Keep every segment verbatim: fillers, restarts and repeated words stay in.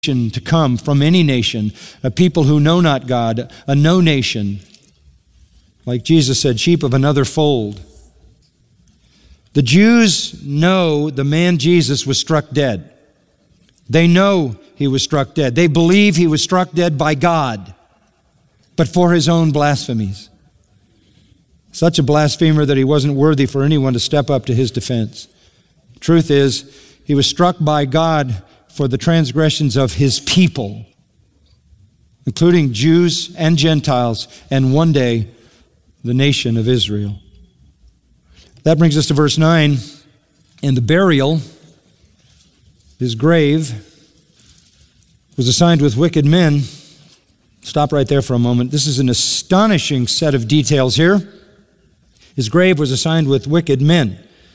to come from any nation, a people who know not God, a no nation. Like Jesus said, sheep of another fold. The Jews know the man Jesus was struck dead. They know he was struck dead. They believe he was struck dead by God, but for his own blasphemies. Such a blasphemer that he wasn't worthy for anyone to step up to his defense. Truth is, he was struck by God for the transgressions of his people, including Jews and Gentiles, and one day the nation of Israel. That brings us to verse nine. And the burial, his grave, was assigned with wicked men. Stop right there for a moment. This is an astonishing set of details here. His grave was assigned with wicked men.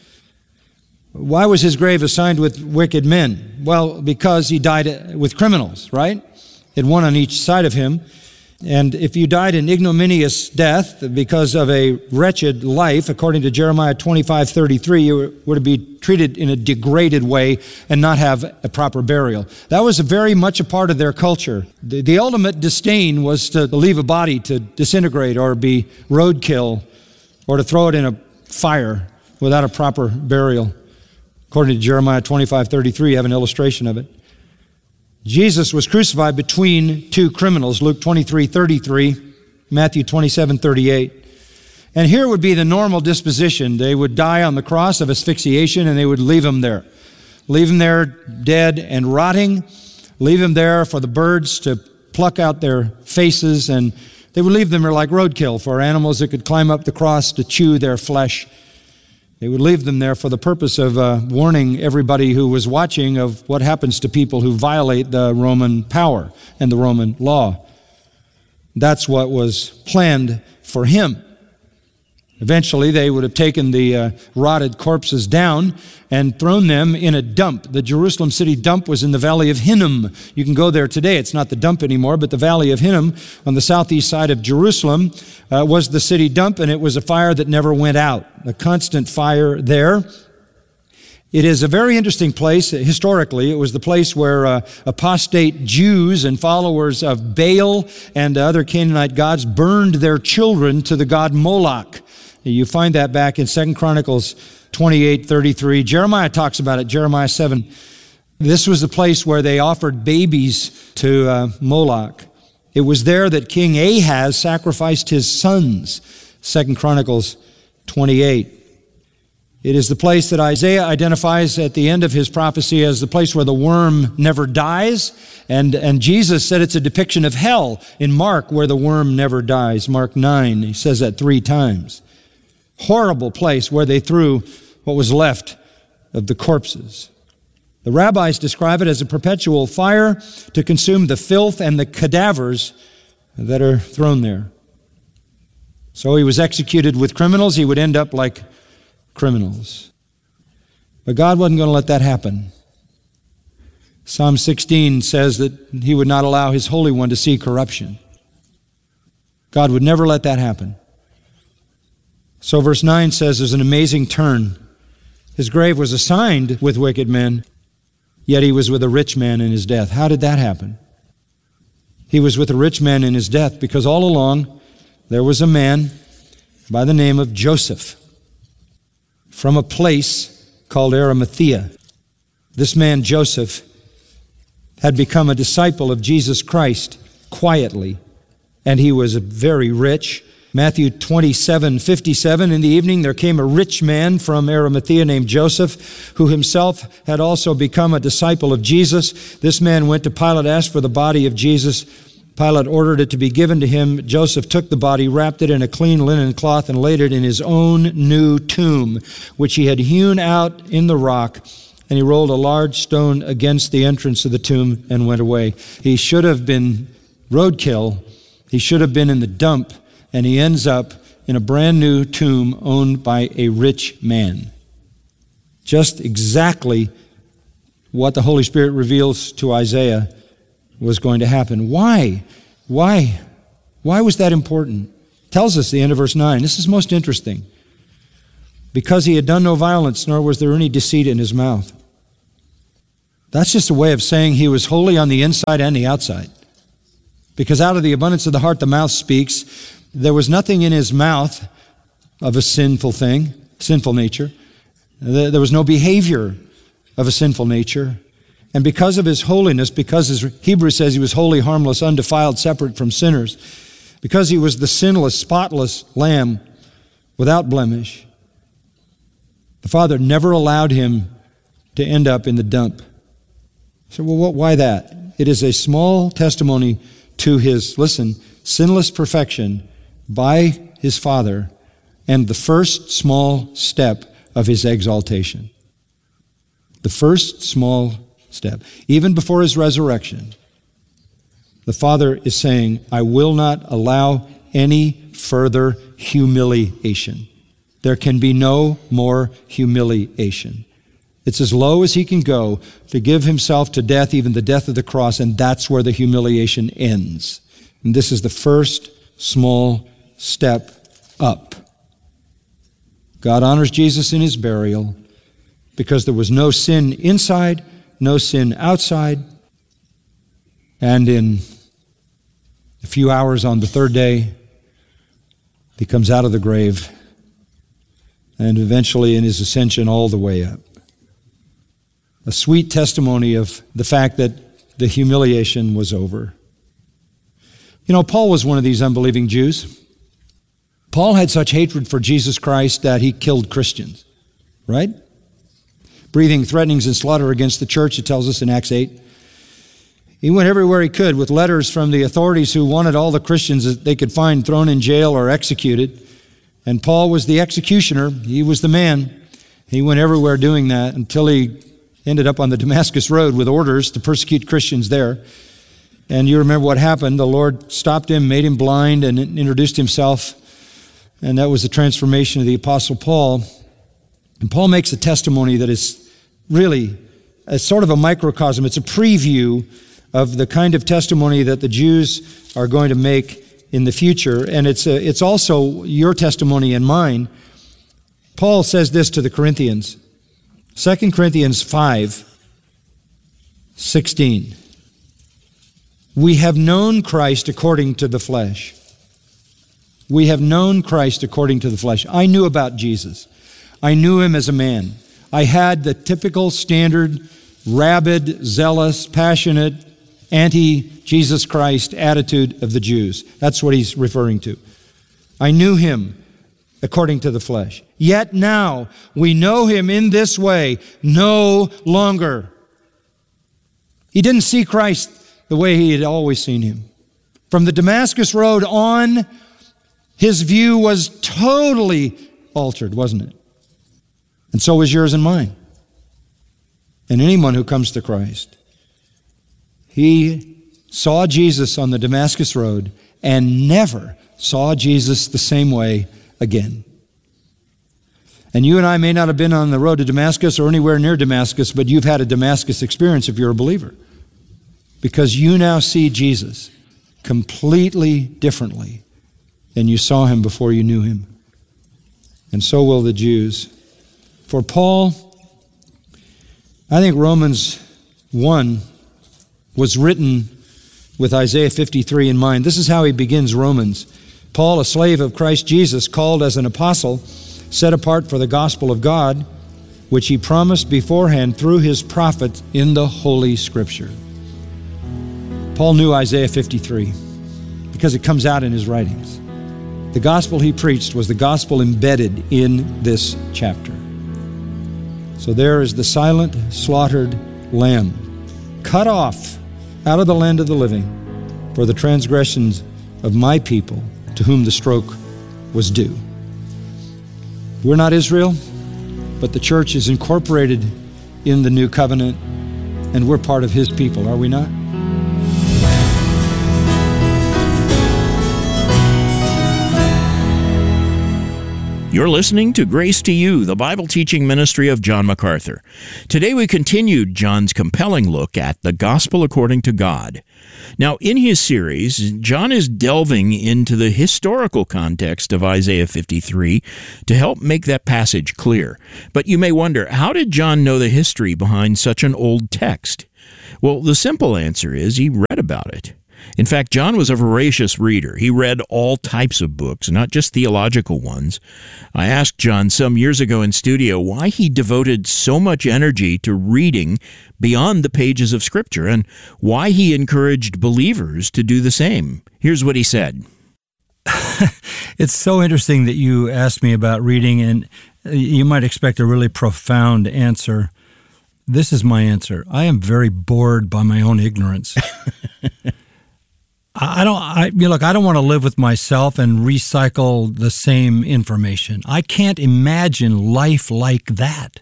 Why was his grave assigned with wicked men? Well, because he died with criminals, right? He had one on each side of him. And if you died an ignominious death because of a wretched life, according to Jeremiah twenty-five thirty-three, you would be treated in a degraded way and not have a proper burial. That was very much a part of their culture. The, the ultimate disdain was to leave a body to disintegrate or be roadkill or to throw it in a fire without a proper burial. According to Jeremiah twenty-five thirty-three, you have an illustration of it. Jesus was crucified between two criminals, Luke twenty-three thirty-three, Matthew twenty-seven thirty-eight. And here would be the normal disposition. They would die on the cross of asphyxiation and they would leave him there. Leave him there dead and rotting. Leave him there for the birds to pluck out their faces, and they would leave them there like roadkill for animals that could climb up the cross to chew their flesh. They would leave them there for the purpose of uh, warning everybody who was watching of what happens to people who violate the Roman power and the Roman law. That's what was planned for him. Eventually, they would have taken the uh, rotted corpses down and thrown them in a dump. The Jerusalem city dump was in the Valley of Hinnom. You can go there today. It's not the dump anymore, but the Valley of Hinnom on the southeast side of Jerusalem uh, was the city dump, and it was a fire that never went out, a constant fire there. It is a very interesting place. Historically, it was the place where uh, apostate Jews and followers of Baal and other Canaanite gods burned their children to the god Moloch. You find that back in Second Chronicles twenty-eight thirty-three. Jeremiah talks about it, Jeremiah seven. This was the place where they offered babies to uh, Moloch. It was there that King Ahaz sacrificed his sons, Second Chronicles twenty-eight. It is the place that Isaiah identifies at the end of his prophecy as the place where the worm never dies. And, and Jesus said it's a depiction of hell in Mark, where the worm never dies. Mark nine, he says that three times. Horrible place where they threw what was left of the corpses. The rabbis describe it as a perpetual fire to consume the filth and the cadavers that are thrown there. So he was executed with criminals. He would end up like criminals. But God wasn't going to let that happen. Psalm sixteen says that he would not allow his Holy One to see corruption. God would never let that happen. So verse nine says there's an amazing turn. His grave was assigned with wicked men, yet he was with a rich man in his death. How did that happen? He was with a rich man in his death because all along there was a man by the name of Joseph from a place called Arimathea. This man, Joseph, had become a disciple of Jesus Christ quietly, and he was very rich. Matthew twenty-seven fifty-seven, in the evening there came a rich man from Arimathea named Joseph, who himself had also become a disciple of Jesus. This man went to Pilate, asked for the body of Jesus. Pilate ordered it to be given to him. Joseph took the body, wrapped it in a clean linen cloth, and laid it in his own new tomb, which he had hewn out in the rock. And he rolled a large stone against the entrance of the tomb and went away. He should have been roadkill. He should have been in the dump. And he ends up in a brand new tomb owned by a rich man. Just exactly what the Holy Spirit reveals to Isaiah was going to happen. Why? Why? Why was that important? Tells us the end of verse nine. This is most interesting. Because he had done no violence, nor was there any deceit in his mouth. That's just a way of saying he was holy on the inside and the outside. Because out of the abundance of the heart, the mouth speaks. There was nothing in his mouth of a sinful thing, sinful nature. There was no behavior of a sinful nature. And because of his holiness, because as Hebrews says he was holy, harmless, undefiled, separate from sinners, because he was the sinless, spotless lamb without blemish, the Father never allowed him to end up in the dump. So, well, what, why that? It is a small testimony to his, listen, sinless perfection by his Father and the first small step of his exaltation. The first small step. Even before his resurrection, the Father is saying, I will not allow any further humiliation. There can be no more humiliation. It's as low as he can go to give himself to death, even the death of the cross, and that's where the humiliation ends. And this is the first small step up. God honors Jesus in his burial because there was no sin inside, no sin outside. And in a few hours on the third day, he comes out of the grave, and eventually in his ascension all the way up. A sweet testimony of the fact that the humiliation was over. You know, Paul was one of these unbelieving Jews. Paul had such hatred for Jesus Christ that he killed Christians, right? Breathing threatenings and slaughter against the church, it tells us in Acts eight. He went everywhere he could with letters from the authorities who wanted all the Christians that they could find thrown in jail or executed. And Paul was the executioner. He was the man. He went everywhere doing that until he ended up on the Damascus Road with orders to persecute Christians there. And you remember what happened. The Lord stopped him, made him blind, and introduced himself. And that was the transformation of the Apostle Paul. And Paul makes a testimony that is really a sort of a microcosm. It's a preview of the kind of testimony that the Jews are going to make in the future. And it's a, it's also your testimony and mine. Paul says this to the Corinthians. Second Corinthians five sixteen. We have known Christ according to the flesh. We have known Christ according to the flesh. I knew about Jesus. I knew him as a man. I had the typical standard, rabid, zealous, passionate, anti-Jesus Christ attitude of the Jews. That's what he's referring to. I knew him according to the flesh. Yet now we know him in this way no longer. He didn't see Christ the way he had always seen him. From the Damascus Road on, his view was totally altered, wasn't it? And so was yours and mine. And anyone who comes to Christ. He saw Jesus on the Damascus Road and never saw Jesus the same way again. And you and I may not have been on the road to Damascus or anywhere near Damascus, but you've had a Damascus experience if you're a believer. Because you now see Jesus completely differently than you saw him before you knew him. And so will the Jews. For Paul, I think Romans one was written with Isaiah fifty-three in mind. This is how he begins Romans. Paul, a slave of Christ Jesus, called as an apostle, set apart for the gospel of God, which he promised beforehand through his prophets in the Holy Scripture. Paul knew Isaiah fifty-three because it comes out in his writings. The gospel he preached was the gospel embedded in this chapter. So there is the silent, slaughtered lamb, cut off out of the land of the living for the transgressions of my people, to whom the stroke was due. We're not Israel, but the church is incorporated in the new covenant, and we're part of his people, are we not? You're listening to Grace to You, the Bible teaching ministry of John MacArthur. Today we continued John's compelling look at the Gospel according to God. Now, in his series, John is delving into the historical context of Isaiah fifty-three to help make that passage clear. But you may wonder, how did John know the history behind such an old text? Well, the simple answer is he read about it. In fact, John was a voracious reader. He read all types of books, not just theological ones. I asked John some years ago in studio why he devoted so much energy to reading beyond the pages of Scripture and why he encouraged believers to do the same. Here's what he said. It's so interesting that you asked me about reading, and you might expect a really profound answer. This is my answer. I am very bored by my own ignorance. I don't, I, you know, look, I don't want to live with myself and recycle the same information. I can't imagine life like that.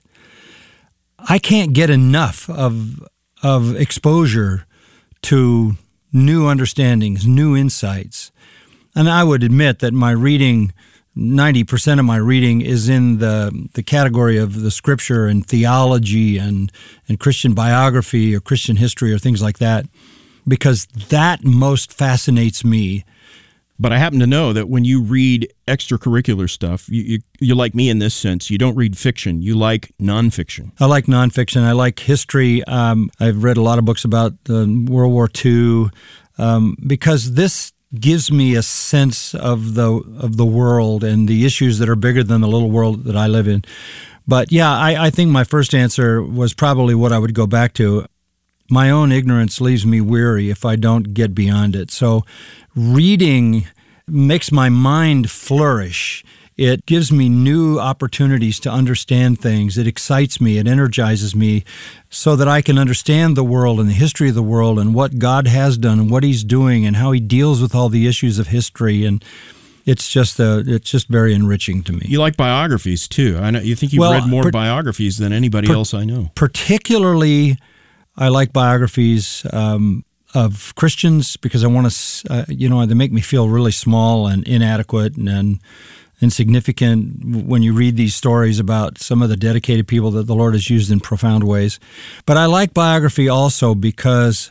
I can't get enough of, of exposure to new understandings, new insights. And I would admit that my reading, ninety percent of my reading is in the, the category of the Scripture and theology and, and Christian biography or Christian history or things like that, because that most fascinates me. But I happen to know that when you read extracurricular stuff, you, you, you're like me in this sense. You don't read fiction. You like nonfiction. I like nonfiction. I like history. Um, I've read a lot of books about uh, World War Two um, because this gives me a sense of the of the world and the issues that are bigger than the little world that I live in. But yeah, I, I think my first answer was probably what I would go back to. My own ignorance leaves me weary if I don't get beyond it. So reading makes my mind flourish. It gives me new opportunities to understand things. It excites me. It energizes me so that I can understand the world and the history of the world and what God has done and what He's doing and how He deals with all the issues of history. And it's just a, it's just very enriching to me. You like biographies, too. I know you think you've well, read more per, biographies than anybody per, else I know. Particularly, I like biographies um, of Christians because I want to, uh, you know, they make me feel really small and inadequate and, and insignificant when you read these stories about some of the dedicated people that the Lord has used in profound ways. But I like biography also because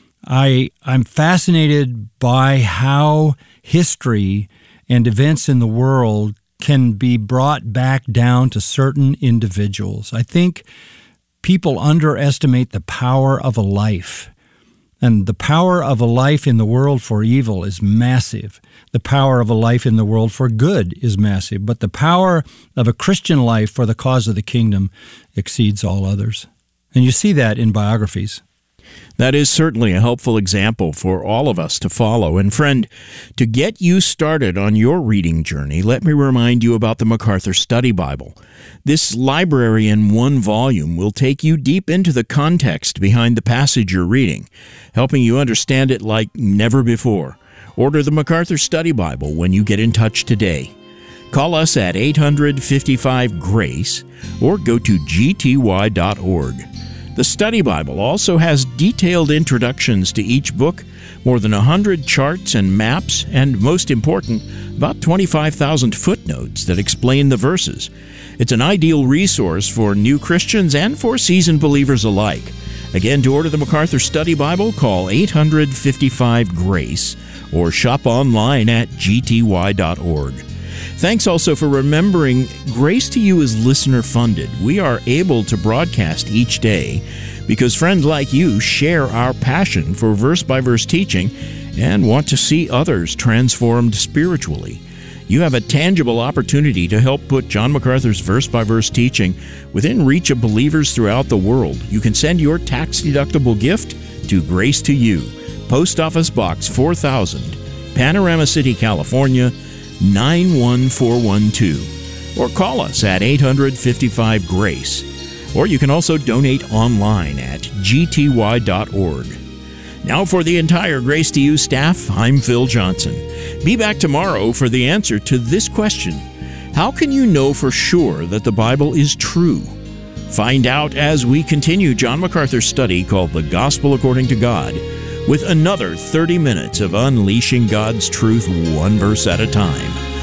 I, I'm fascinated by how history and events in the world can be brought back down to certain individuals. I think people underestimate the power of a life. And the power of a life in the world for evil is massive. The power of a life in the world for good is massive. But the power of a Christian life for the cause of the kingdom exceeds all others. And you see that in biographies. That is certainly a helpful example for all of us to follow. And friend, to get you started on your reading journey, let me remind you about the MacArthur Study Bible. This library in one volume will take you deep into the context behind the passage you're reading, helping you understand it like never before. Order the MacArthur Study Bible when you get in touch today. Call us at eight hundred fifty-five GRACE or go to G T Y dot org. The Study Bible also has detailed introductions to each book, more than one hundred charts and maps, and most important, about twenty-five thousand footnotes that explain the verses. It's an ideal resource for new Christians and for seasoned believers alike. Again, to order the MacArthur Study Bible, call eight hundred fifty-five GRACE or shop online at G T Y dot org. Thanks also for remembering Grace to You is listener-funded. We are able to broadcast each day because friends like you share our passion for verse-by-verse teaching and want to see others transformed spiritually. You have a tangible opportunity to help put John MacArthur's verse-by-verse teaching within reach of believers throughout the world. You can send your tax-deductible gift to Grace to You, Post Office Box four thousand, Panorama City, California, nine one four one two, or call us at eight hundred fifty-five GRACE, or you can also donate online at G T Y dot org. Now for the entire Grace to You staff, I'm Phil Johnson. Be back tomorrow for the answer to this question: how can you know for sure that the Bible is true? Find out as we continue John MacArthur's study called The Gospel According to God, with another thirty minutes of unleashing God's truth one verse at a time,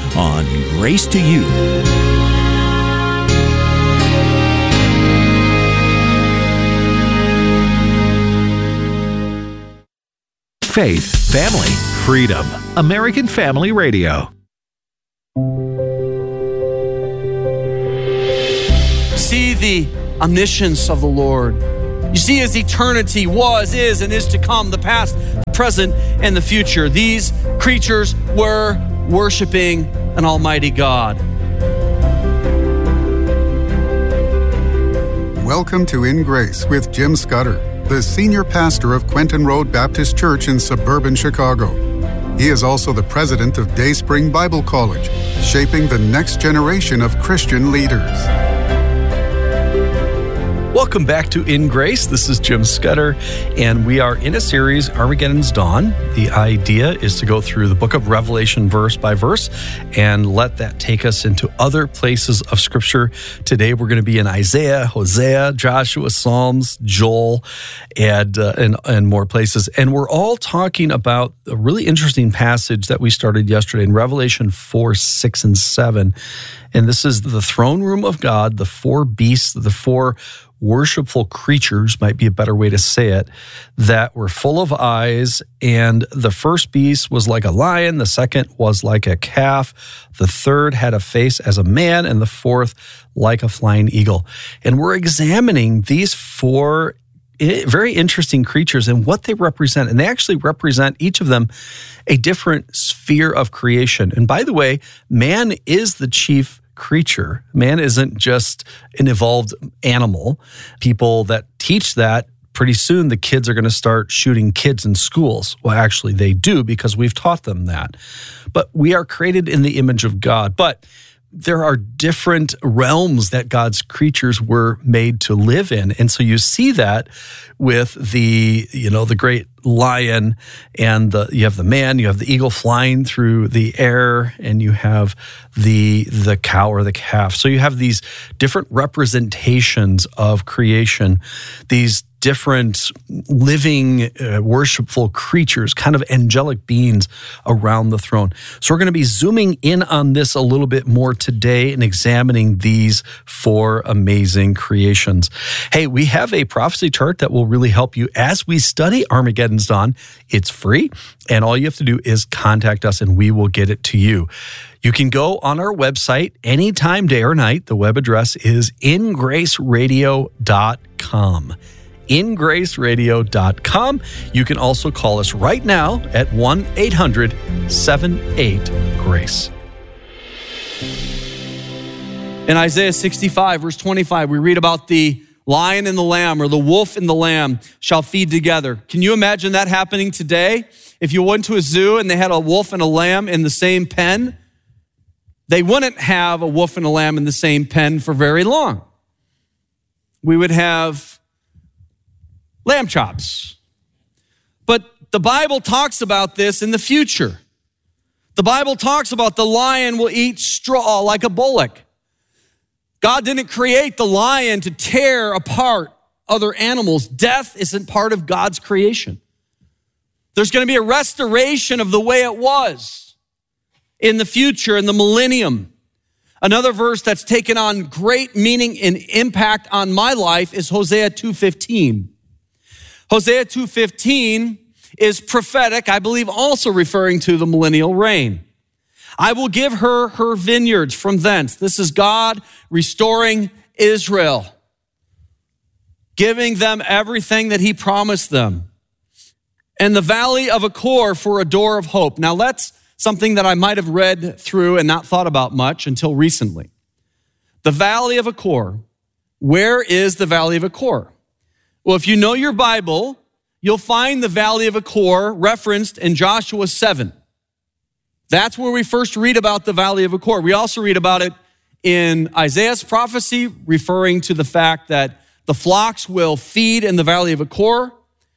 on Grace to You. Faith, family, freedom. American Family Radio. See the omniscience of the Lord. You see His eternity was, is, and is to come, the past, the present, and the future. These creatures were worshiping an almighty God. Welcome to In Grace with Jim Scudder, the senior pastor of Quentin Road Baptist Church in suburban Chicago. He is also the president of Dayspring Bible College, shaping the next generation of Christian leaders. Welcome back to In Grace. This is Jim Scudder, and we are in a series, Armageddon's Dawn. The idea is to go through the book of Revelation verse by verse and let that take us into other places of Scripture. Today we're going to be in Isaiah, Hosea, Joshua, Psalms, Joel, and, uh, and, and more places. And we're all talking about a really interesting passage that we started yesterday in Revelation four, six, and seven. And this is the throne room of God, the four beasts, the four worshipful creatures, might be a better way to say it, that were full of eyes. And the first beast was like a lion, the second was like a calf, the third had a face as a man, and the fourth like a flying eagle. And we're examining these four very interesting creatures and what they represent. And they actually represent, each of them, a different sphere of creation. And by the way, man is the chief creature. Man isn't just an evolved animal. People that teach that, pretty soon the kids are going to start shooting kids in schools. Well, actually they do, because we've taught them that. But we are created in the image of God. But there are different realms that God's creatures were made to live in. And so you see that with the, you know, the great lion, and the, you have the man, you have the eagle flying through the air, and you have the, the cow or the calf. So you have these different representations of creation, these different living, uh, worshipful creatures, kind of angelic beings around the throne. So we're going to be zooming in on this a little bit more today and examining these four amazing creations. Hey, we have a prophecy chart that will really help you as we study Armageddon's Dawn. It's free, and all you have to do is contact us and we will get it to you. You can go on our website anytime, day or night. The web address is in grace radio dot com. in grace radio dot com. You can also call us right now at one eight hundred seven eight GRACE. In Isaiah sixty-five, verse twenty-five, we read about the lion and the lamb, or the wolf and the lamb shall feed together. Can you imagine that happening today? If you went to a zoo and they had a wolf and a lamb in the same pen, they wouldn't have a wolf and a lamb in the same pen for very long. We would have lamb chops. But the Bible talks about this in the future. The Bible talks about the lion will eat straw like a bullock. God didn't create the lion to tear apart other animals. Death isn't part of God's creation. There's going to be a restoration of the way it was in the future, in the millennium. Another verse that's taken on great meaning and impact on my life is Hosea two fifteen. Hosea two fifteen is prophetic, I believe also referring to the millennial reign. I will give her her vineyards from thence. This is God restoring Israel, giving them everything that he promised them. And the valley of Achor for a door of hope. Now that's something that I might have read through and not thought about much until recently. The valley of Achor. Where is the valley of Achor? Well, if you know your Bible, you'll find the valley of Achor referenced in Joshua seven. That's where we first read about the valley of Achor. We also read about it in Isaiah's prophecy, referring to the fact that the flocks will feed in the valley of Achor.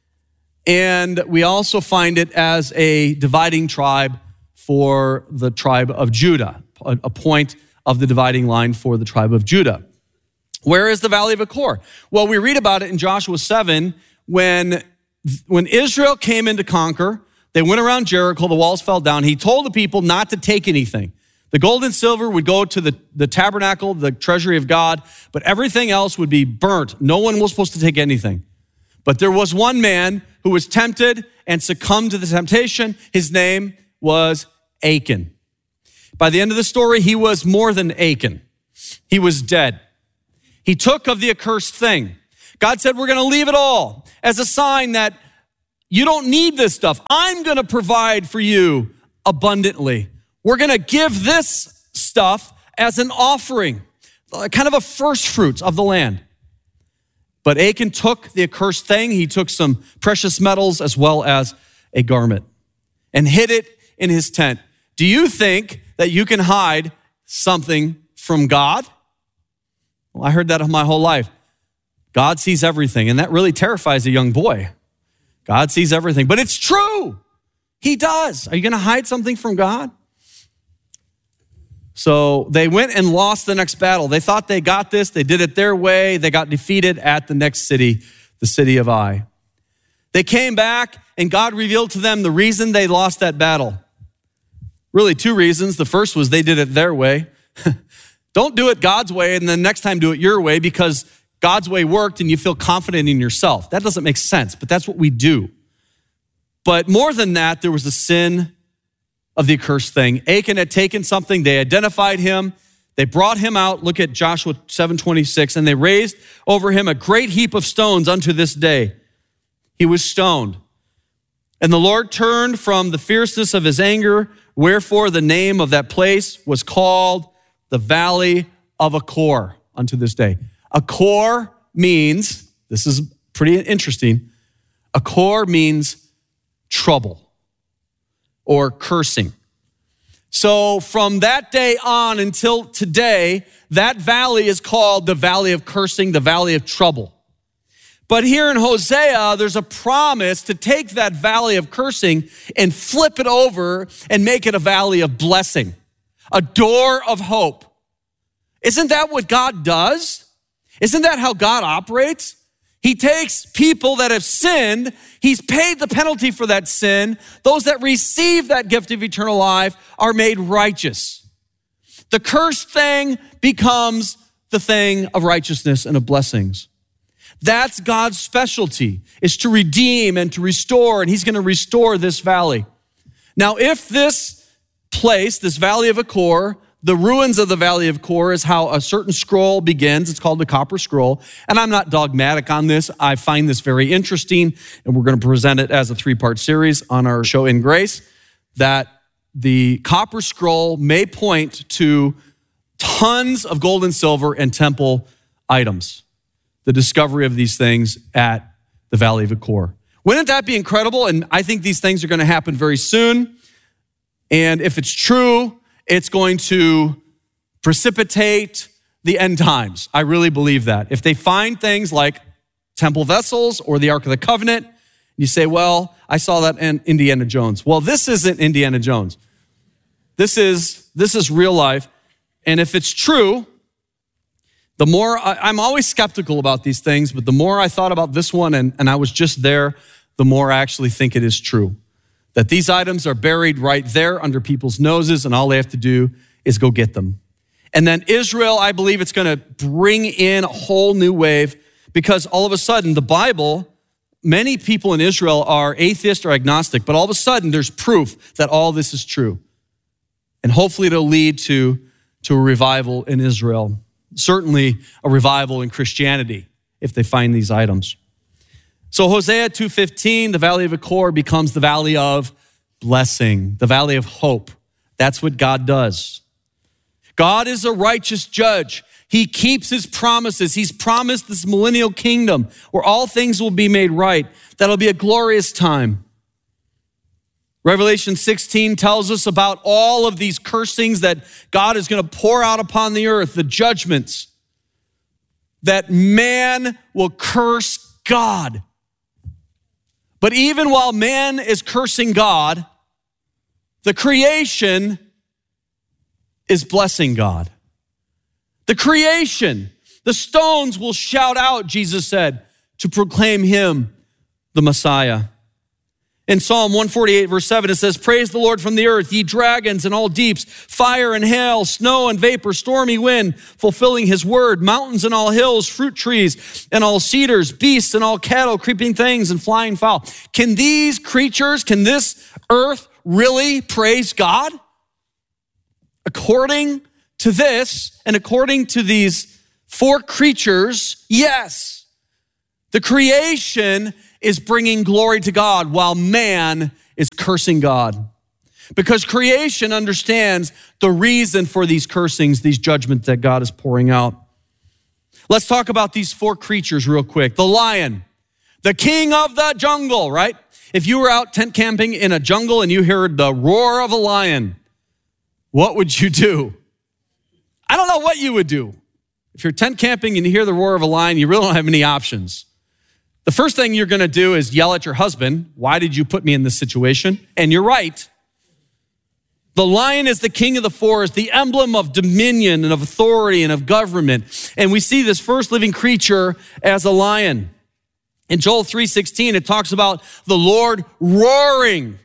And we also find it as a dividing tribe for the tribe of Judah, a point of the dividing line for the tribe of Judah. Where is the valley of Achor? Well, we read about it in Joshua seven when, when Israel came in to conquer. They went around Jericho, the walls fell down. He told the people not to take anything. The gold and silver would go to the, the tabernacle, the treasury of God, but everything else would be burnt. No one was supposed to take anything. But there was one man who was tempted and succumbed to the temptation. His name was Achan. By the end of the story, he was more than Achan. He was dead. He took of the accursed thing. God said, we're going to leave it all as a sign that you don't need this stuff. I'm going to provide for you abundantly. We're going to give this stuff as an offering, kind of a first fruits of the land. But Achan took the accursed thing. He took some precious metals as well as a garment and hid it in his tent. Do you think that you can hide something from God? Well, I heard that my whole life. God sees everything, and that really terrifies a young boy. God sees everything, but it's true. He does. Are you going to hide something from God? So they went and lost the next battle. They thought they got this. They did it their way. They got defeated at the next city, the city of Ai. They came back, and God revealed to them the reason they lost that battle. Really, two reasons. The first was they did it their way. Don't do it God's way, and then next time do it your way, because God's way worked and you feel confident in yourself. That doesn't make sense, but that's what we do. But more than that, there was the sin of the accursed thing. Achan had taken something. They identified him. They brought him out. Look at Joshua seven twenty-six. And they raised over him a great heap of stones unto this day. He was stoned. And the Lord turned from the fierceness of his anger, wherefore the name of that place was called the Valley of Achor unto this day. Achor means, this is pretty interesting, Achor means trouble or cursing. So from that day on until today, that valley is called the Valley of Cursing, the Valley of Trouble. But here in Hosea, there's a promise to take that valley of cursing and flip it over and make it a valley of blessing, a door of hope. Isn't that what God does? Isn't that how God operates? He takes people that have sinned, he's paid the penalty for that sin. Those that receive that gift of eternal life are made righteous. The cursed thing becomes the thing of righteousness and of blessings. That's God's specialty, is to redeem and to restore, and he's going to restore this valley. Now, if this place, this Valley of Achor, the ruins of the Valley of Achor is how a certain scroll begins. It's called the Copper Scroll. And I'm not dogmatic on this. I find this very interesting, and we're going to present it as a three-part series on our show In Grace, that the Copper Scroll may point to tons of gold and silver and temple items, the discovery of these things at the Valley of Achor. Wouldn't that be incredible? And I think these things are going to happen very soon. And if it's true, it's going to precipitate the end times. I really believe that. If they find things like temple vessels or the Ark of the Covenant, you say, well, I saw that in Indiana Jones. Well, this isn't Indiana Jones. This is, this is real life. And if it's true, the more, I, I'm always skeptical about these things, but the more I thought about this one and, and I was just there, the more I actually think it is true. That these items are buried right there under people's noses, and all they have to do is go get them. And then Israel, I believe it's going to bring in a whole new wave, because all of a sudden the Bible, many people in Israel are atheist or agnostic, but all of a sudden there's proof that all this is true. And hopefully it'll lead to, to a revival in Israel. Certainly a revival in Christianity if they find these items. So Hosea two fifteen, the Valley of Achor becomes the Valley of Blessing, the Valley of Hope. That's what God does. God is a righteous judge. He keeps his promises. He's promised this millennial kingdom where all things will be made right. That'll be a glorious time. Revelation sixteen tells us about all of these cursings that God is going to pour out upon the earth, the judgments, that man will curse God. But even while man is cursing God, the creation is blessing God. The creation, the stones will shout out, Jesus said, to proclaim him the Messiah. In Psalm one forty-eight, verse seven, it says, praise the Lord from the earth, ye dragons and all deeps, fire and hail, snow and vapor, stormy wind, fulfilling his word, mountains and all hills, fruit trees and all cedars, beasts and all cattle, creeping things and flying fowl. Can these creatures, can this earth really praise God? According to this, and according to these four creatures, yes. The creation is bringing glory to God while man is cursing God. Because creation understands the reason for these cursings, these judgments that God is pouring out. Let's talk about these four creatures real quick. The lion, the king of the jungle, right? If you were out tent camping in a jungle and you heard the roar of a lion, what would you do? I don't know what you would do. If you're tent camping and you hear the roar of a lion, you really don't have any options. The first thing you're gonna do is yell at your husband, why did you put me in this situation? And you're right. The lion is the king of the forest, the emblem of dominion and of authority and of government. And we see this first living creature as a lion. In Joel three sixteen, it talks about the Lord roaring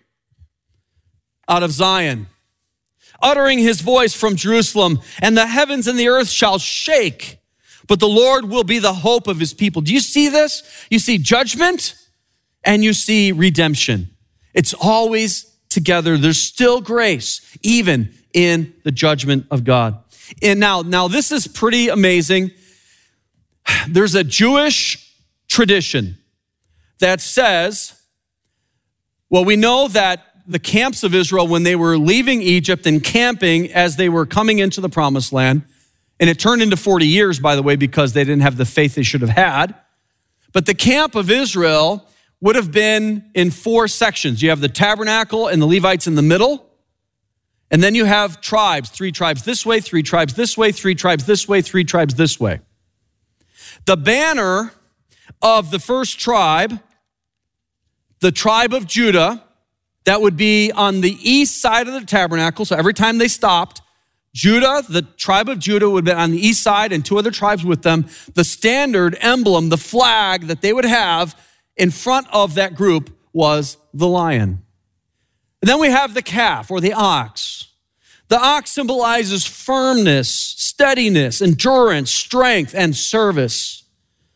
out of Zion, uttering his voice from Jerusalem, and the heavens and the earth shall shake. But the Lord will be the hope of his people. Do you see this? You see judgment and you see redemption. It's always together. There's still grace, even in the judgment of God. And now, now this is pretty amazing. There's a Jewish tradition that says, well, we know that the camps of Israel, when they were leaving Egypt and camping as they were coming into the promised land, and it turned into forty years, by the way, because they didn't have the faith they should have had. But the camp of Israel would have been in four sections. You have the tabernacle and the Levites in the middle. And then you have tribes, three tribes this way, three tribes this way, three tribes this way, three tribes this way. The banner of the first tribe, the tribe of Judah, that would be on the east side of the tabernacle. So every time they stopped, Judah, the tribe of Judah would be on the east side and two other tribes with them. The standard emblem, the flag that they would have in front of that group was the lion. And then we have the calf or the ox. The ox symbolizes firmness, steadiness, endurance, strength, and service.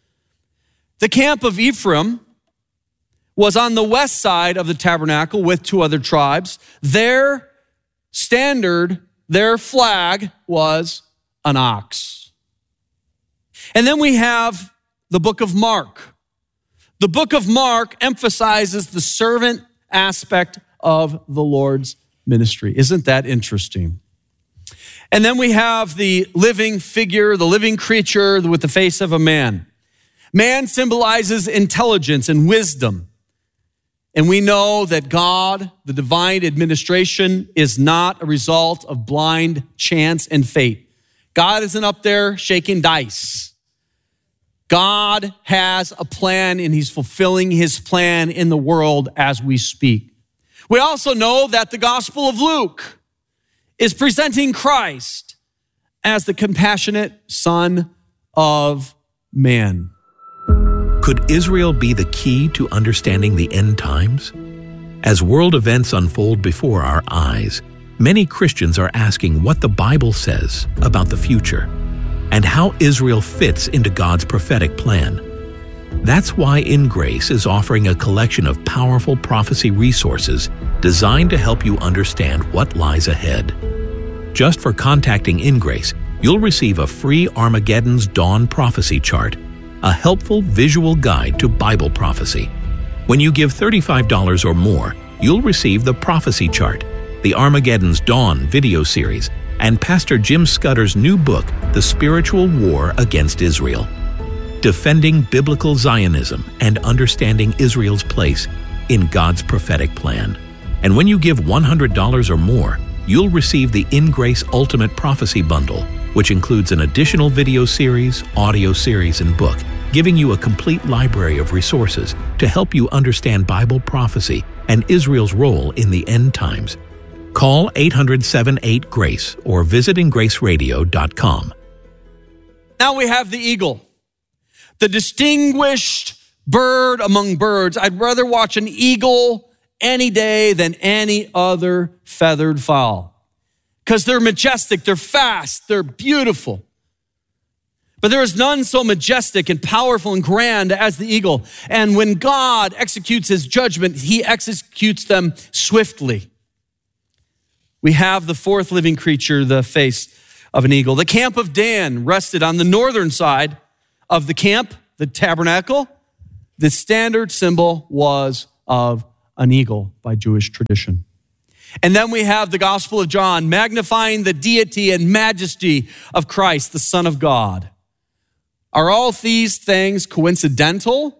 The camp of Ephraim was on the west side of the tabernacle with two other tribes. Their standard, their flag was an ox. And then we have the book of Mark. The book of Mark emphasizes the servant aspect of the Lord's ministry. Isn't that interesting? And then we have the living figure, the living creature with the face of a man. Man symbolizes intelligence and wisdom. And we know that God, the divine administration, is not a result of blind chance and fate. God isn't up there shaking dice. God has a plan and he's fulfilling his plan in the world as we speak. We also know that the Gospel of Luke is presenting Christ as the compassionate Son of Man. Could Israel be the key to understanding the end times? As world events unfold before our eyes, many Christians are asking what the Bible says about the future and how Israel fits into God's prophetic plan. That's why In Grace is offering a collection of powerful prophecy resources designed to help you understand what lies ahead. Just for contacting In Grace, you'll receive a free Armageddon's Dawn prophecy chart, a helpful visual guide to Bible prophecy. When you give thirty-five dollars or more, you'll receive the prophecy chart, the Armageddon's Dawn video series, and Pastor Jim Scudder's new book, The Spiritual War Against Israel. Defending Biblical Zionism and Understanding Israel's Place in God's Prophetic Plan. And when you give one hundred dollars or more, you'll receive the In Grace Ultimate Prophecy Bundle, which includes an additional video series, audio series, and book, giving you a complete library of resources to help you understand Bible prophecy and Israel's role in the end times. Call eight hundred, seven eight, GRACE or visit in grace radio dot com. Now we have the eagle, the distinguished bird among birds. I'd rather watch an eagle any day than any other feathered fowl. Because they're majestic, they're fast, they're beautiful. But there is none so majestic and powerful and grand as the eagle. And when God executes his judgment, he executes them swiftly. We have the fourth living creature, the face of an eagle. The camp of Dan rested on the northern side of the camp, the tabernacle. The standard symbol was of an eagle by Jewish tradition. And then we have the Gospel of John magnifying the deity and majesty of Christ, the Son of God. Are all these things coincidental?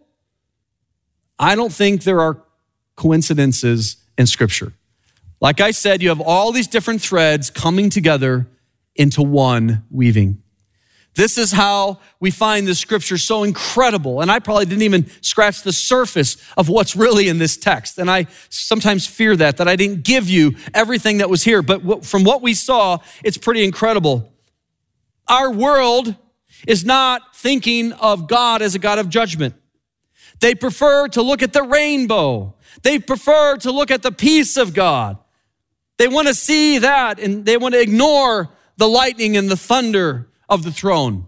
I don't think there are coincidences in Scripture. Like I said, you have all these different threads coming together into one weaving. This is how we find the Scripture so incredible. And I probably didn't even scratch the surface of what's really in this text. And I sometimes fear that, that I didn't give you everything that was here. But from what we saw, it's pretty incredible. Our world is not thinking of God as a God of judgment. They prefer to look at the rainbow. They prefer to look at the peace of God. They want to see that, and they want to ignore the lightning and the thunder of the throne.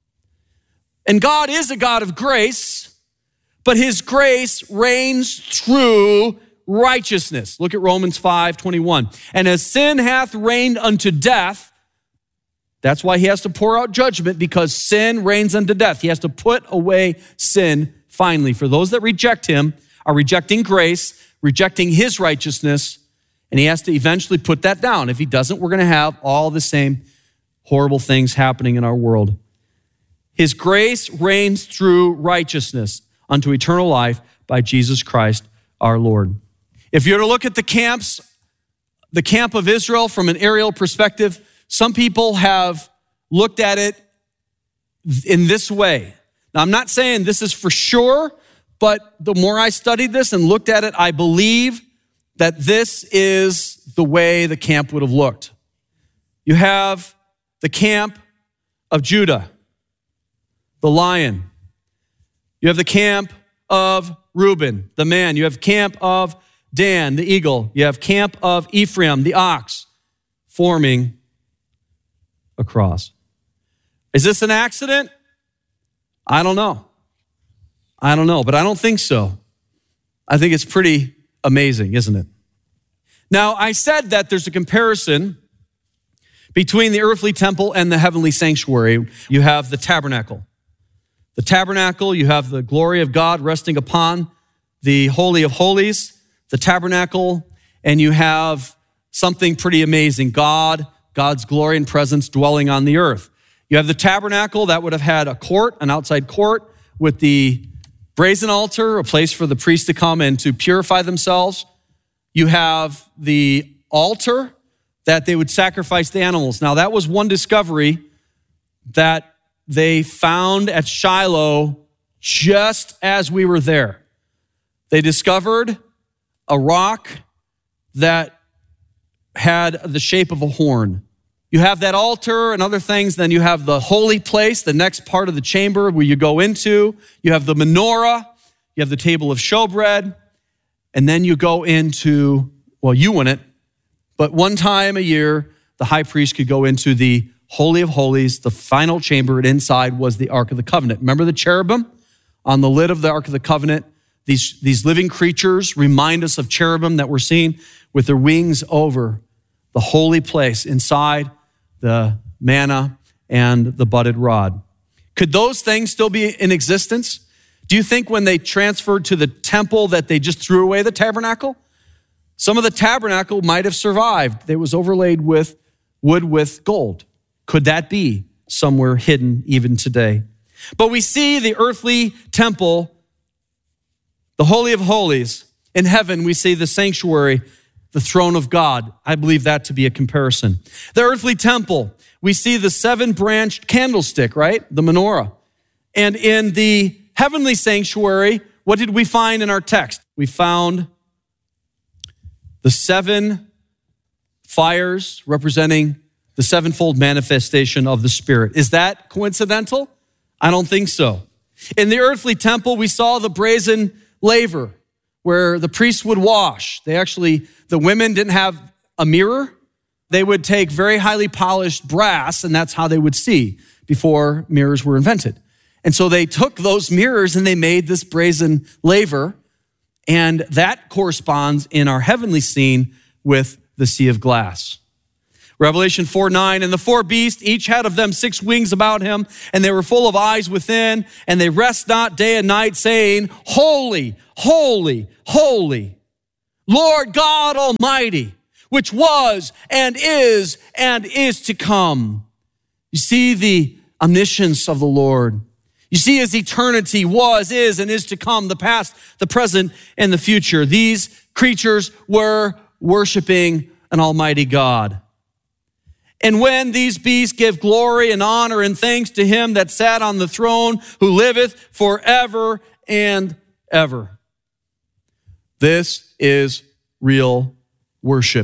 And God is a God of grace, but his grace reigns through righteousness. Look at Romans five twenty-one. And as sin hath reigned unto death, that's why he has to pour out judgment, because sin reigns unto death. He has to put away sin finally. For those that reject him are rejecting grace, rejecting his righteousness, and he has to eventually put that down. If he doesn't, we're going to have all the same horrible things happening in our world. His grace reigns through righteousness unto eternal life by Jesus Christ our Lord. If you're to look at the camps, the camp of Israel from an aerial perspective, some people have looked at it in this way. Now, I'm not saying this is for sure, but the more I studied this and looked at it, I believe that this is the way the camp would have looked. You have the camp of Judah, the lion. You have the camp of Reuben, the man. You have camp of Dan, the eagle. You have camp of Ephraim, the ox, forming a cross. Is this an accident? I don't know. I don't know, but I don't think so. I think it's pretty amazing, isn't it? Now, I said that there's a comparison between the earthly temple and the heavenly sanctuary. You have the tabernacle. The tabernacle, you have the glory of God resting upon the Holy of Holies, the tabernacle, and you have something pretty amazing. God, God's glory and presence dwelling on the earth. You have the tabernacle that would have had a court, an outside court with the brazen altar, a place for the priests to come and to purify themselves. You have the altar that they would sacrifice the animals. Now, that was one discovery that they found at Shiloh just as we were there. They discovered a rock that had the shape of a horn. You have that altar and other things. Then you have the holy place, the next part of the chamber where you go into. You have the menorah. You have the table of showbread. And then you go into, well, you wouldn't, but one time a year, the high priest could go into the Holy of Holies, the final chamber, and inside was the Ark of the Covenant. Remember the cherubim on the lid of the Ark of the Covenant? These, these living creatures remind us of cherubim that we're seeing with their wings over the holy place inside the manna and the budded rod. Could those things still be in existence? Do you think when they transferred to the temple that they just threw away the tabernacle? Some of the tabernacle might have survived. It was overlaid with wood with gold. Could that be somewhere hidden even today? But we see the earthly temple, the Holy of Holies. In heaven, we see the sanctuary, the throne of God. I believe that to be a comparison. The earthly temple, we see the seven-branched candlestick, right? The menorah. And in the heavenly sanctuary, what did we find in our text? We found the seven fires representing the sevenfold manifestation of the Spirit. Is that coincidental? I don't think so. In the earthly temple, we saw the brazen laver, where the priests would wash. They actually, the women didn't have a mirror. They would take very highly polished brass, and that's how they would see before mirrors were invented. And so they took those mirrors and they made this brazen laver, and that corresponds in our heavenly scene with the sea of glass. Revelation four nine, and the four beasts, each had of them six wings about him, and they were full of eyes within, and they rest not day and night, saying, Holy, holy, holy, Lord God Almighty, which was and is and is to come. You see the omniscience of the Lord. You see his eternity was, is, and is to come, the past, the present, and the future. These creatures were worshiping an almighty God. And when these beasts give glory and honor and thanks to him that sat on the throne, who liveth forever and ever. This is real worship.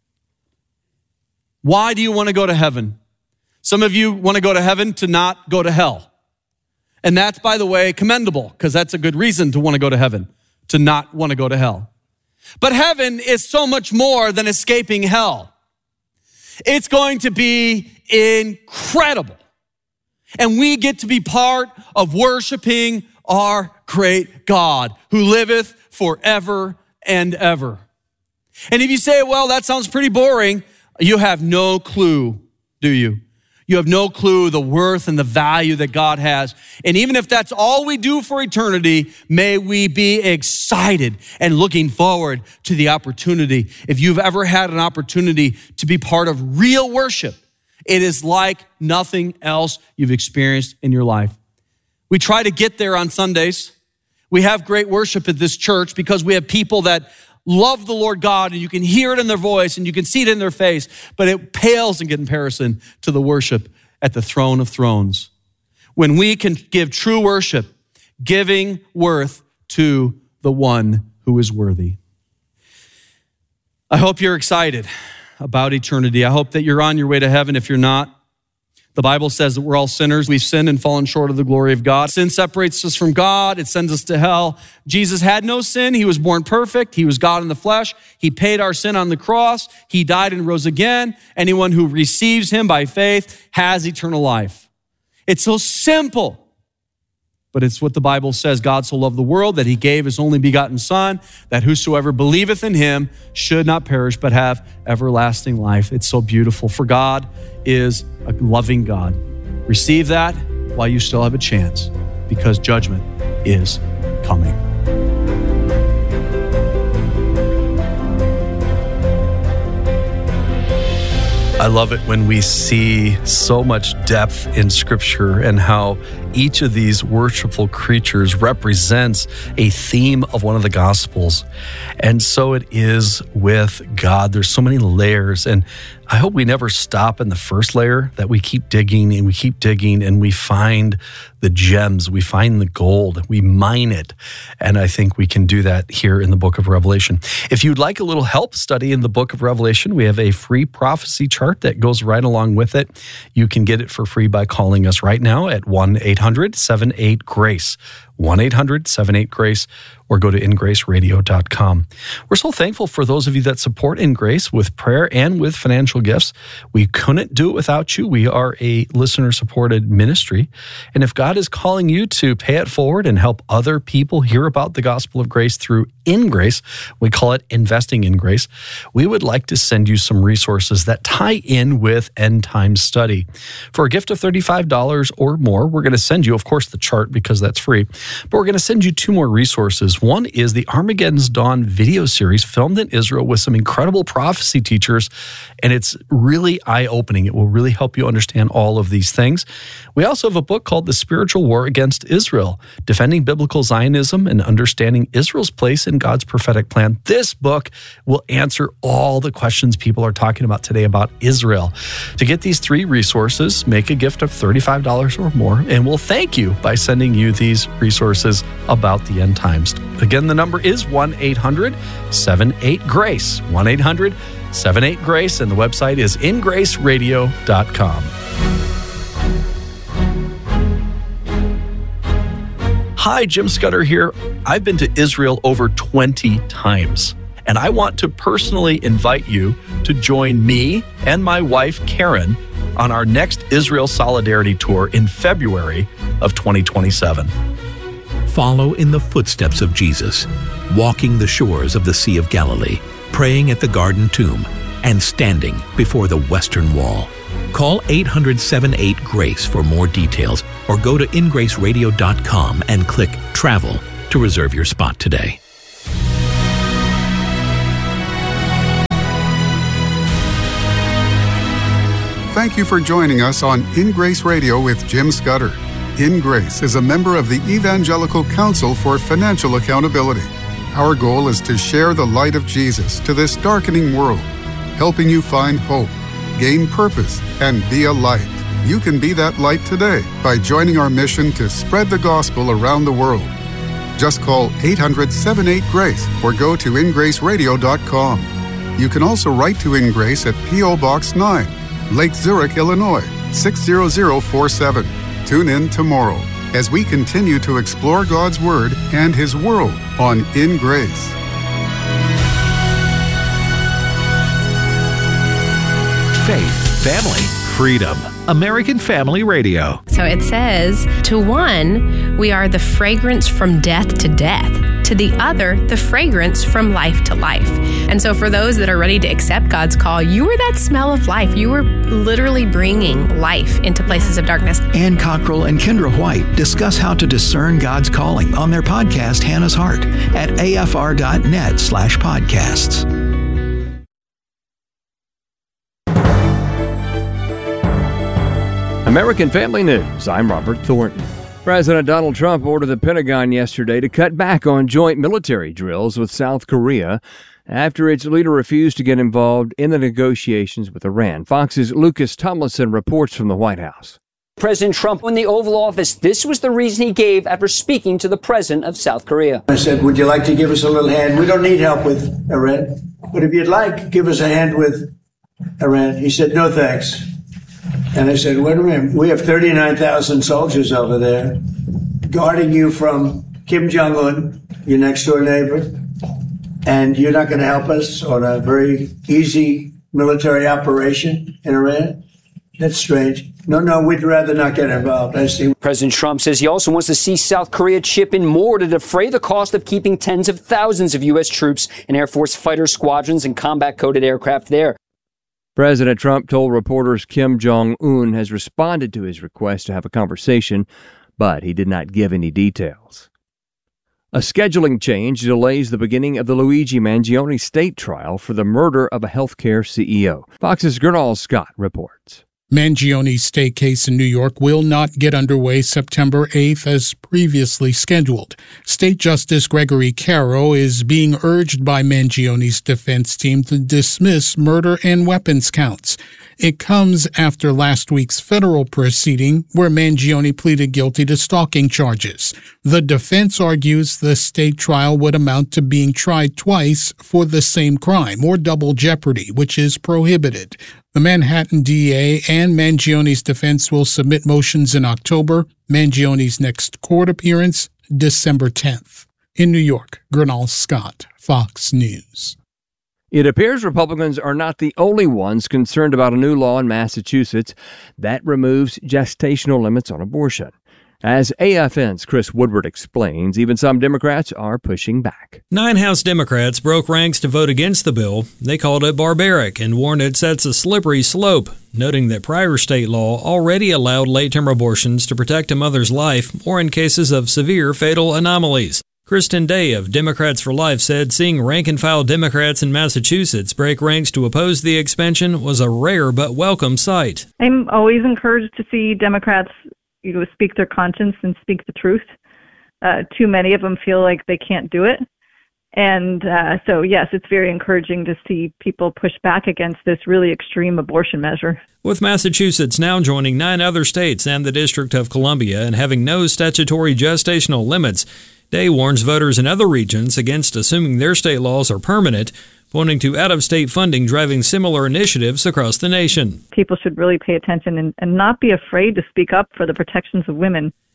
Why do you want to go to heaven? Some of you want to go to heaven to not go to hell. And that's, by the way, commendable, because that's a good reason to want to go to heaven, to not want to go to hell. But heaven is so much more than escaping hell. It's going to be incredible. And we get to be part of worshiping our great God who liveth forever and ever. And if you say, well, that sounds pretty boring, you have no clue, do you? You have no clue the worth and the value that God has. And even if that's all we do for eternity, may we be excited and looking forward to the opportunity. If you've ever had an opportunity to be part of real worship, it is like nothing else you've experienced in your life. We try to get there on Sundays. We have great worship at this church because we have people that love the Lord God, and you can hear it in their voice and you can see it in their face, but it pales in comparison to the worship at the throne of thrones. When we can give true worship, giving worth to the one who is worthy. I hope you're excited about eternity. I hope that you're on your way to heaven. If you're not, the Bible says that we're all sinners. We've sinned and fallen short of the glory of God. Sin separates us from God. It sends us to hell. Jesus had no sin. He was born perfect. He was God in the flesh. He paid our sin on the cross. He died and rose again. Anyone who receives him by faith has eternal life. It's so simple, but it's what the Bible says. God so loved the world that he gave his only begotten Son, that whosoever believeth in him should not perish, but have everlasting life. It's so beautiful. For God is a loving God. Receive that while you still have a chance, because judgment is coming. I love it when we see so much depth in Scripture and how each of these worshipful creatures represents a theme of one of the Gospels. And so it is with God. There's so many layers, and I hope we never stop in the first layer, that we keep digging and we keep digging and we find the gems, we find the gold, we mine it. And I think we can do that here in the book of Revelation. If you'd like a little help studying the book of Revelation, we have a free prophecy chart that goes right along with it. You can get it for free by calling us right now at one eight hundred seven eight GRACE, one eight hundred seven eight GRACE, or go to in grace radio dot com. We're so thankful for those of you that support In Grace with prayer and with financial gifts. We couldn't do it without you. We are a listener-supported ministry. And if God is calling you to pay it forward and help other people hear about the gospel of grace through In Grace, we call it Investing in Grace, we would like to send you some resources that tie in with end time study. For a gift of thirty-five dollars or more, we're going to send you, of course, the chart because that's free, but we're going to send you two more resources. One is the Armageddon's Dawn video series filmed in Israel with some incredible prophecy teachers, and it's really eye-opening. It will really help you understand all of these things. We also have a book called The Spiritual War Against Israel, Defending Biblical Zionism and Understanding Israel's Place in God's Prophetic Plan. This book will answer all the questions people are talking about today about Israel. To get these three resources, make a gift of thirty-five dollars or more, and we'll thank you by sending you these resources about the end times. Again, the number is one eight hundred seven eight GRACE, one eight hundred seven eight GRACE, and the website is in grace radio dot com. Hi, Jim Scudder here. I've been to Israel over twenty times, and I want to personally invite you to join me and my wife, Karen, on our next Israel Solidarity Tour in February of twenty twenty-seven. Follow in the footsteps of Jesus, walking the shores of the Sea of Galilee, praying at the Garden Tomb, and standing before the Western Wall. Call eight hundred, seven eight, GRACE for more details, or go to in grace radio dot com and click Travel to reserve your spot today. Thank you for joining us on In Grace Radio with Jim Scudder. In Grace is a member of the Evangelical Council for Financial Accountability. Our goal is to share the light of Jesus to this darkening world, helping you find hope, gain purpose, and be a light. You can be that light today by joining our mission to spread the gospel around the world. Just call eight hundred, seven eight, GRACE or go to in grace radio dot com. You can also write to In Grace at P O Box nine, Lake Zurich, Illinois, six zero zero four seven. Tune in tomorrow as we continue to explore God's Word and His world on In Grace. Faith, family, freedom. American Family Radio. So it says, to one, we are the fragrance from death to death. To the other, the fragrance from life to life. And so for those that are ready to accept God's call, you were that smell of life. You were literally bringing life into places of darkness. Ann Cockrell and Kendra White discuss how to discern God's calling on their podcast, Hannah's Heart, at afr.net slash podcasts. American Family News, I'm Robert Thornton. President Donald Trump ordered the Pentagon yesterday to cut back on joint military drills with South Korea after its leader refused to get involved in the negotiations with Iran. Fox's Lucas Tomlinson reports from the White House. President Trump in the Oval Office, this was the reason he gave after speaking to the president of South Korea. I said, would you like to give us a little hand? We don't need help with Iran, but if you'd like, give us a hand with Iran. He said, no thanks. And I said, wait a minute, we have thirty-nine thousand soldiers over there guarding you from Kim Jong-un, your next door neighbor, and you're not going to help us on a very easy military operation in Iran? That's strange. No, no, we'd rather not get involved. I see. President Trump says he also wants to see South Korea chip in more to defray the cost of keeping tens of thousands of U S troops and Air Force fighter squadrons and combat-coded aircraft there. President Trump told reporters Kim Jong-un has responded to his request to have a conversation, but he did not give any details. A scheduling change delays the beginning of the Luigi Mangione state trial for the murder of a healthcare C E O. Fox's Gernal Scott reports. Mangione's state case in New York will not get underway September eighth as previously scheduled. State Justice Gregory Caro is being urged by Mangione's defense team to dismiss murder and weapons counts. It comes after last week's federal proceeding where Mangione pleaded guilty to stalking charges. The defense argues the state trial would amount to being tried twice for the same crime, or double jeopardy, which is prohibited. The Manhattan D A and Mangione's defense will submit motions in October. Mangione's next court appearance, December tenth. In New York, Gernal Scott, Fox News. It appears Republicans are not the only ones concerned about a new law in Massachusetts that removes gestational limits on abortion. As A F N's Chris Woodward explains, even some Democrats are pushing back. Nine House Democrats broke ranks to vote against the bill. They called it barbaric and warned it sets a slippery slope, noting that prior state law already allowed late-term abortions to protect a mother's life or in cases of severe fatal anomalies. Kristen Day of Democrats for Life said seeing rank-and-file Democrats in Massachusetts break ranks to oppose the expansion was a rare but welcome sight. I'm always encouraged to see Democrats, you know, speak their conscience and speak the truth. Uh, too many of them feel like they can't do it. And uh, so, yes, it's very encouraging to see people push back against this really extreme abortion measure. With Massachusetts now joining nine other states and the District of Columbia and having no statutory gestational limits, Day warns voters in other regions against assuming their state laws are permanent, pointing to out-of-state funding driving similar initiatives across the nation. People should really pay attention and, and not be afraid to speak up for the protections of women.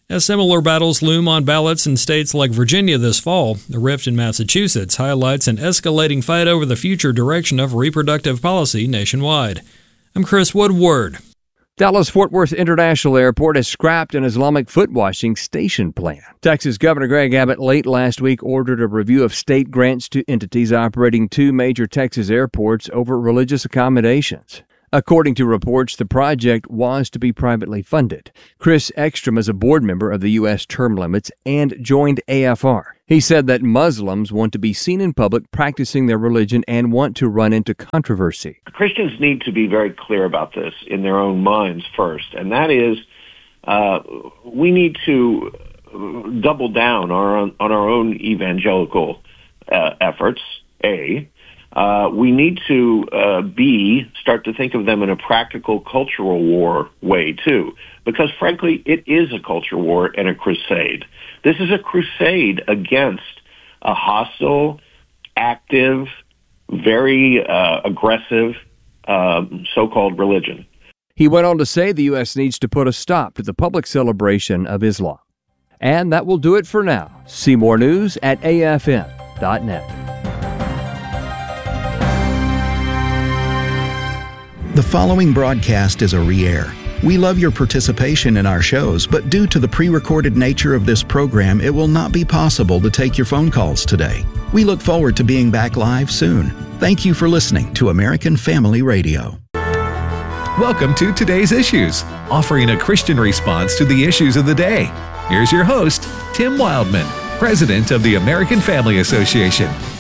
As similar battles loom on ballots in states like Virginia this fall, the rift in Massachusetts highlights an escalating fight over the future direction of reproductive policy nationwide. I'm Chris Woodward. Dallas-Fort Worth International Airport has scrapped an Islamic foot-washing station plan. Texas Governor Greg Abbott late last week ordered a review of state grants to entities operating two major Texas airports over religious accommodations. According to reports, the project was to be privately funded. Chris Ekstrom is a board member of the U S Term Limits and joined A F R. He said that Muslims want to be seen in public practicing their religion and want to run into controversy. Christians need to be very clear about this in their own minds first, and that is uh, we need to double down on, on our own evangelical uh, efforts, A. Uh, we need to, uh, B, start to think of them in a practical cultural war way, too. Because, frankly, it is a culture war and a crusade. This is a crusade against a hostile, active, very uh, aggressive uh, so-called religion. He went on to say the U S needs to put a stop to the public celebration of Islam. And that will do it for now. See more news at A F N dot net. The following broadcast is a re-air. We love your participation in our shows, but due to the pre-recorded nature of this program, it will not be possible to take your phone calls today. We look forward to being back live soon. Thank you for listening to American Family Radio. Welcome to Today's Issues, offering a Christian response to the issues of the day. Here's your host, Tim Wildman, President of the American Family Association.